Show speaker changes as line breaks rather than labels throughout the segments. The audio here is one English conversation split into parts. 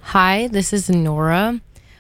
Hi, this is Nora.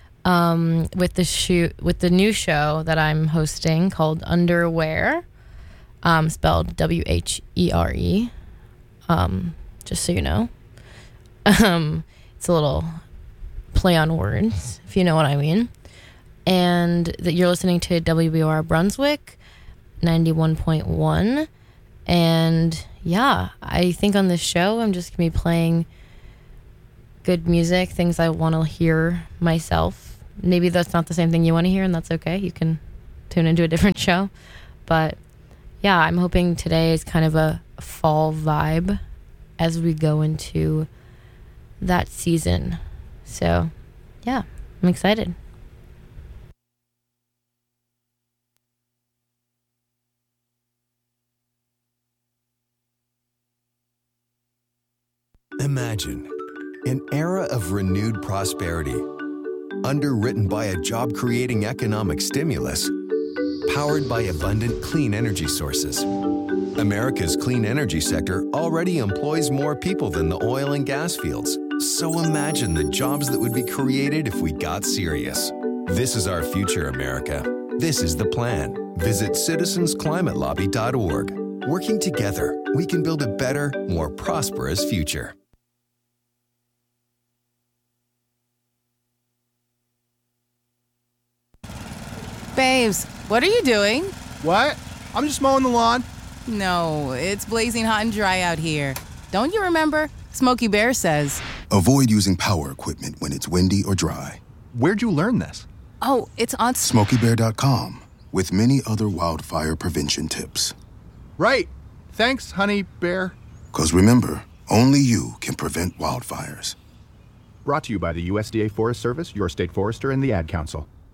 With the new show that I'm hosting called Underwear, spelled WHERE. Just so you know, it's a little play on words, if you know what I mean. And that you're listening to WBOR Brunswick 91.1. And yeah, I think on this show I'm just gonna be playing good music, things I want to hear myself. Maybe that's not the same thing you want to hear, and that's okay. You can tune into a different show. But yeah, I'm hoping today is kind of a fall vibe as we go into that season. So yeah, I'm excited.
Imagine an era of renewed prosperity, underwritten by a job-creating economic stimulus, powered by abundant clean energy sources. America's clean energy sector already employs more people than the oil and gas fields. So imagine the jobs that would be created if we got serious. This is our future, America. This is the plan. Visit citizensclimatelobby.org. Working together, we can build a better, more prosperous future.
Babes, what are you doing?
What? I'm just mowing the lawn.
No, it's blazing hot and dry out here. Don't you remember? Smokey Bear says.
Avoid using power equipment when it's windy or dry.
Where'd you learn this?
Oh, it's on
SmokeyBear.com, with many other wildfire prevention tips.
Right. Thanks, honey bear.
'Cause remember, only you can prevent wildfires.
Brought to you by the USDA Forest Service, your state forester, and the Ad Council.